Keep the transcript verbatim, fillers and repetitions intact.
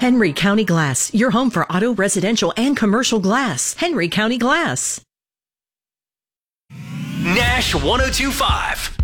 Henry County Glass, your home for auto, residential, and commercial glass. Henry County Glass. Nash one oh two point five.